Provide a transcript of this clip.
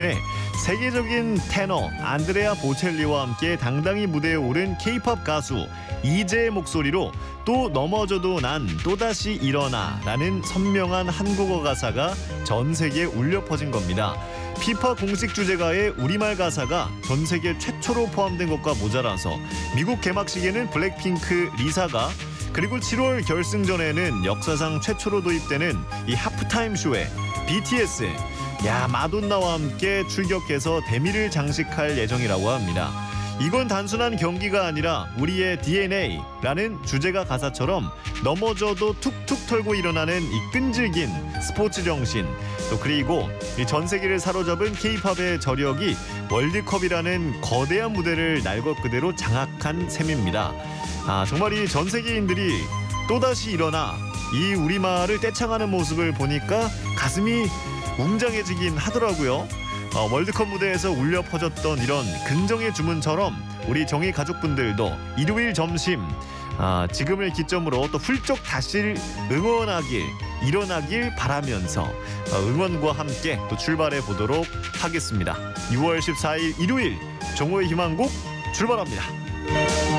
네, 세계적인 테너 안드레아 보첼리와 함께 당당히 무대에 오른 K-팝 가수 이재의 목소리로 또 넘어져도 난 또다시 일어나라는 선명한 한국어 가사가 전 세계에 울려 퍼진 겁니다. 피파 공식 주제가의 우리말 가사가 전 세계 최초로 포함된 것과 모자라서 미국 개막식에는 블랙핑크 리사가, 그리고 7월 결승전에는 역사상 최초로 도입되는 이 하프타임 쇼에 BTS, 마돈나와 함께 출격해서 대미를 장식할 예정이라고 합니다. 이건 단순한 경기가 아니라 우리의 DNA라는 주제가 가사처럼 넘어져도 툭툭 털고 일어나는 이 끈질긴 스포츠 정신, 또 그리고 이 전 세계를 사로잡은 K-팝의 저력이 월드컵이라는 거대한 무대를 날 것 그대로 장악한 셈입니다. 정말 이 전 세계인들이 또다시 일어나 이 우리말을 떼창하는 모습을 보니까 가슴이 웅장해지긴 하더라고요. 월드컵 무대에서 울려 퍼졌던 이런 긍정의 주문처럼 우리 정의 가족분들도 일요일 점심 지금을 기점으로 또 훌쩍 다시 일어나길 바라면서 응원과 함께 또 출발해 보도록 하겠습니다. 6월 14일 일요일 정오의 희망곡 출발합니다.